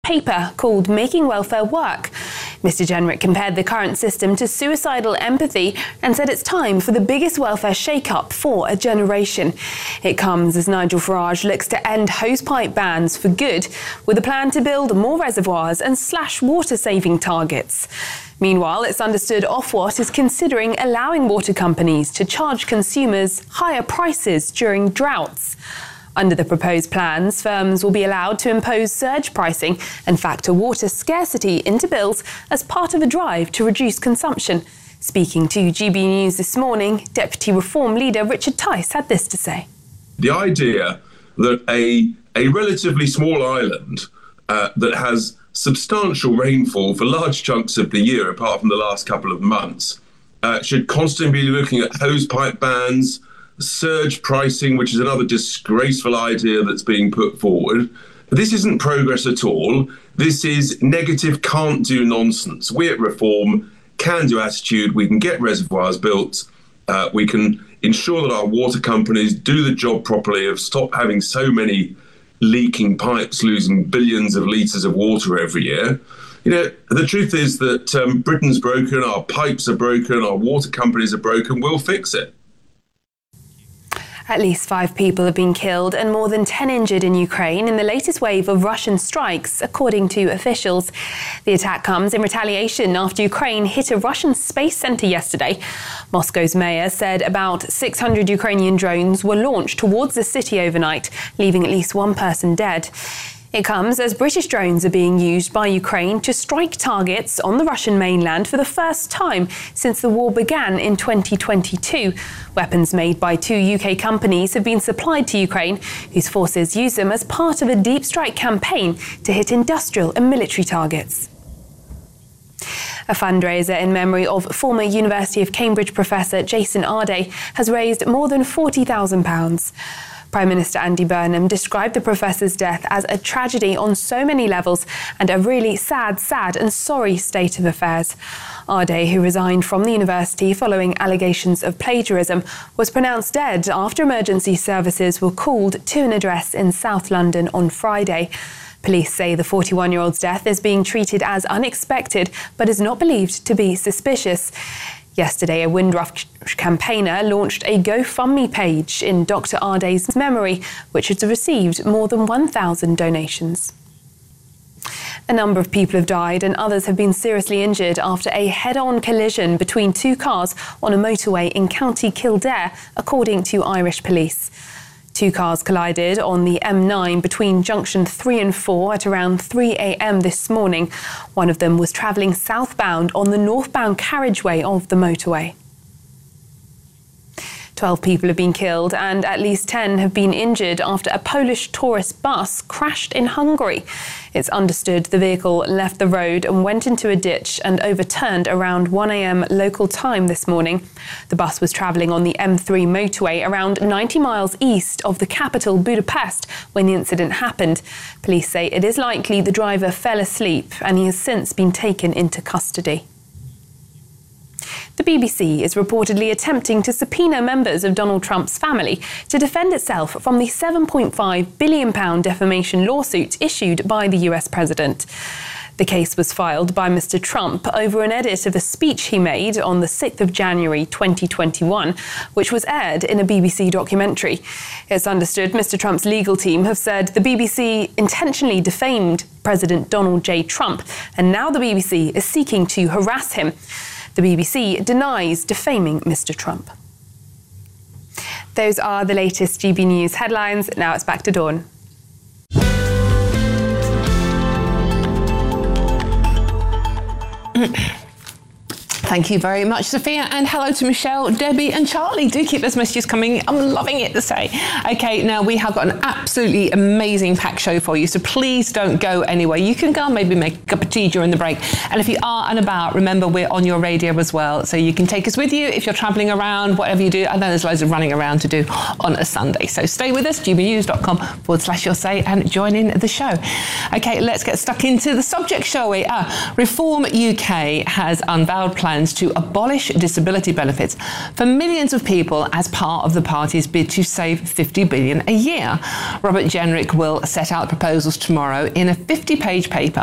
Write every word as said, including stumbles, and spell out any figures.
paper called Making Welfare Work. Mister Jenrick compared the current system to suicidal empathy and said it's time for the biggest welfare shake-up for a generation. It comes as Nigel Farage looks to end hosepipe bans for good, with a plan to build more reservoirs and slash water-saving targets. Meanwhile, it's understood Ofwat is considering allowing water companies to charge consumers higher prices during droughts. Under the proposed plans, firms will be allowed to impose surge pricing and factor water scarcity into bills as part of a drive to reduce consumption. Speaking to G B News this morning, Deputy Reform leader Richard Tice had this to say. The idea that a, a relatively small island uh, that has substantial rainfall for large chunks of the year, apart from the last couple of months, uh, should constantly be looking at hosepipe bans, surge pricing, which is another disgraceful idea that's being put forward. This isn't progress at all. This is negative can't-do nonsense. We at Reform can-do attitude. We can get reservoirs built. Uh, we can ensure that our water companies do the job properly, of stop having so many leaking pipes, losing billions of litres of water every year. You know, the truth is that um, Britain's broken, our pipes are broken, our water companies are broken. We'll fix it. At least five people have been killed and more than ten injured in Ukraine in the latest wave of Russian strikes, according to officials. The attack comes in retaliation after Ukraine hit a Russian space centre yesterday. Moscow's mayor said about six hundred Ukrainian drones were launched towards the city overnight, leaving at least one person dead. It comes as British drones are being used by Ukraine to strike targets on the Russian mainland for the first time since the war began in twenty twenty-two. Weapons made by two U K companies have been supplied to Ukraine, whose forces use them as part of a deep strike campaign to hit industrial and military targets. A fundraiser in memory of former University of Cambridge professor Jason Arday has raised more than forty thousand pounds. Prime Minister Andy Burnham described the professor's death as a tragedy on so many levels and a really sad, sad and sorry state of affairs. Arday, who resigned from the university following allegations of plagiarism, was pronounced dead after emergency services were called to an address in South London on Friday. Police say the forty-one-year-old's death is being treated as unexpected but is not believed to be suspicious. Yesterday, a Windrush campaigner launched a GoFundMe page in Doctor Arday's memory, which has received more than one thousand donations. A number of people have died and others have been seriously injured after a head-on collision between two cars on a motorway in County Kildare, according to Irish police. Two cars collided on the M nine between junction three and four at around three a.m. this morning. One of them was travelling southbound on the northbound carriageway of the motorway. Twelve people have been killed and at least ten have been injured after a Polish tourist bus crashed in Hungary. It's understood the vehicle left the road and went into a ditch and overturned around one a.m. local time this morning. The bus was travelling on the M three motorway around ninety miles east of the capital, Budapest, when the incident happened. Police say it is likely the driver fell asleep and he has since been taken into custody. The B B C is reportedly attempting to subpoena members of Donald Trump's family to defend itself from the seven point five billion pounds defamation lawsuit issued by the U S president. The case was filed by Mister Trump over an edit of a speech he made on the sixth of January twenty twenty-one, which was aired in a B B C documentary. It's understood Mister Trump's legal team have said the B B C intentionally defamed President Donald J. Trump, and now the B B C is seeking to harass him. The B B C denies defaming Mister Trump. Those are the latest G B News headlines. Now it's back to Dawn. Thank you very much, Sophia, and hello to Michelle, Debbie and Charlie. Do keep those messages coming. I'm loving it to say. Okay, now we have got an absolutely amazing packed show for you, so please don't go anywhere. You can go and maybe make a cup of tea during the break. And if you are and about, remember we're on your radio as well, so you can take us with you if you're travelling around, whatever you do. I know there's loads of running around to do on a Sunday. So stay with us, gbnews.com forward slash your say, and join in the show. Okay, let's get stuck into the subject, shall we? Uh, Reform U K has unveiled plans plans to abolish disability benefits for millions of people as part of the party's bid to save fifty billion dollars a year. Robert Jenrick will set out proposals tomorrow in a fifty-page paper